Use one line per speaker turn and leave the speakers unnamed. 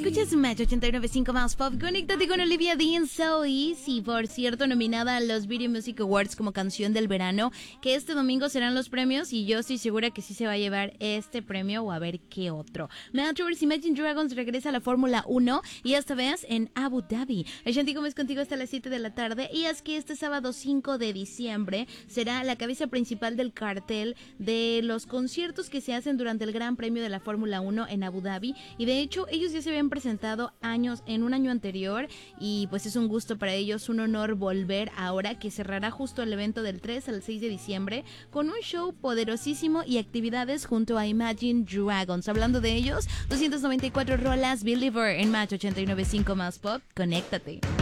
Escuchas Match 89.5 más Pop. Conéctate con Olivia Dean So Easy, por cierto, nominada a los Video Music Awards como canción del verano, que este domingo serán los premios y yo estoy segura que sí se va a llevar este premio o a ver qué otro. Mavs Imagine Dragons regresa a la Fórmula 1 y esta vez en Abu Dhabi. Ashanti Gómez contigo hasta las 7 de la tarde y es que este sábado 5 de diciembre será la cabeza principal del cartel de los conciertos que se hacen durante el Gran Premio de la Fórmula 1 en Abu Dhabi y de hecho ellos ya se habían presentado en un año anterior y pues es un gusto para ellos, un honor volver ahora que cerrará justo el evento del 3 al 6 de diciembre con un show poderosísimo y actividades junto a Imagine Dragons. Hablando de ellos, 294 rolas Believer en Match 89.5 más Pop. Conéctate.